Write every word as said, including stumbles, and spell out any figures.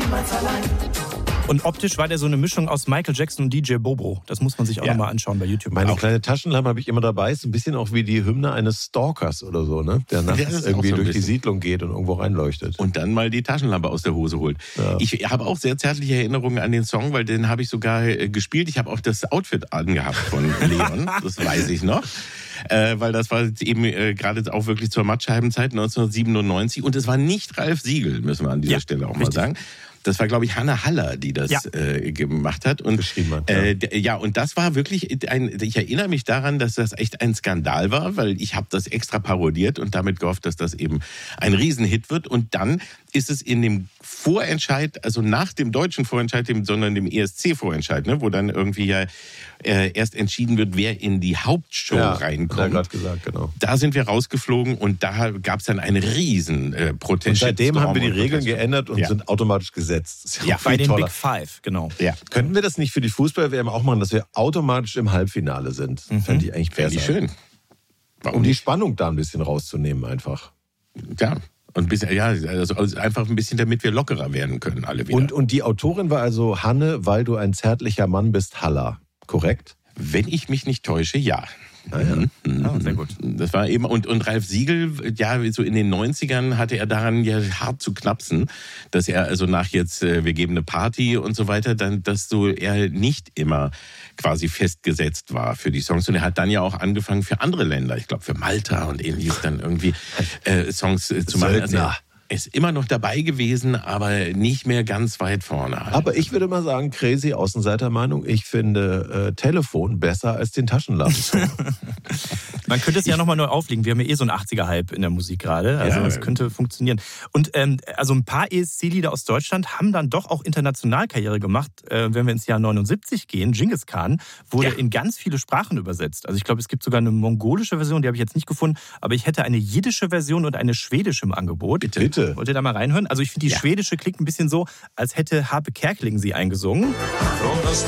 niemals allein. Und optisch war der so eine Mischung aus Michael Jackson und D J Bobo. Das muss man sich auch ja. nochmal anschauen bei YouTube. Meine auch. kleine Taschenlampe habe ich immer dabei. Ist ein bisschen auch wie die Hymne eines Stalkers oder so, ne? Der nachts ja, irgendwie so durch die Siedlung geht und irgendwo reinleuchtet. Und dann mal die Taschenlampe aus der Hose holt. Ja. Ich habe auch sehr zärtliche Erinnerungen an den Song, weil den habe ich sogar äh, gespielt. Ich habe auch das Outfit angehabt von Leon. Das weiß ich noch. Äh, weil das war eben äh, gerade auch wirklich zur Mattscheibenzeit neunzehnhundertsiebenundneunzig. Und es war nicht Ralf Siegel, müssen wir an dieser ja, Stelle auch richtig. mal sagen. Das war, glaube ich, Hanne Haller, die das ja. äh, gemacht hat. Und, geschrieben hat. Ja. Äh, ja, und das war wirklich ein, ich erinnere mich daran, dass das echt ein Skandal war, weil ich habe das extra parodiert und damit gehofft, dass das eben ein Riesenhit wird. Und dann ist es in dem Vorentscheid, also nach dem deutschen Vorentscheid, dem, sondern dem E S C-Vorentscheid, ne, wo dann irgendwie ja äh, erst entschieden wird, wer in die Hauptshow ja, reinkommt. Hat er gerade gesagt, genau. Da sind wir rausgeflogen und da gab es dann einen riesen äh, Protest. Und seitdem haben wir die Regeln geändert und ja. sind automatisch gesetzt. Ja, bei den toller. Big Five, genau. Ja. Könnten wir das nicht für die Fußball-W M auch machen, dass wir automatisch im Halbfinale sind? Mhm. Fände ich eigentlich besser. Fände ich schön. Warum um die Spannung da ein bisschen rauszunehmen einfach. Ja. Und ein bisschen, ja, also einfach ein bisschen, damit wir lockerer werden können, alle wieder. Und, und die Autorin war also Hanne, weil du ein zärtlicher Mann bist, Haller, korrekt? Wenn ich mich nicht täusche, ja. Ah, ja. Mhm. Ah, sehr gut. Das war eben, und, und Ralf Siegel, ja, so in den neunzigern hatte er daran ja hart zu knapsen, dass er also nach jetzt, wir geben eine Party und so weiter, dann, dass so er nicht immer quasi festgesetzt war für die Songs. Und er hat dann ja auch angefangen für andere Länder, ich glaube für Malta und ähnliches, dann irgendwie äh, Songs äh, zu machen. Also er ist immer noch dabei gewesen, aber nicht mehr ganz weit vorne. Halt. Aber ich würde mal sagen, crazy Außenseitermeinung, ich finde äh, Telefon besser als den Taschenlampen. Man könnte es ja nochmal neu auflegen. Wir haben ja eh so einen achtziger-Hype in der Musik gerade. Also es ja. könnte funktionieren. Und ähm, also ein paar E S C-Lieder aus Deutschland haben dann doch auch international Karriere gemacht. Äh, wenn wir ins Jahr neunundsiebzig gehen, Genghis Khan wurde ja. in ganz viele Sprachen übersetzt. Also ich glaube, es gibt sogar eine mongolische Version, die habe ich jetzt nicht gefunden. Aber ich hätte eine jiddische Version und eine schwedische im Angebot. Bitte. Bitte. Wollt ihr da mal reinhören? Also ich finde, die ja. schwedische klingt ein bisschen so, als hätte Harpe Kerkeling sie eingesungen. Från öst